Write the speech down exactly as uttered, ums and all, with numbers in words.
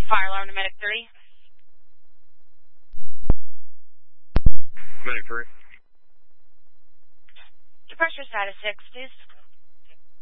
Fire alarm to Medic three. Medic three. Depressure status six, please.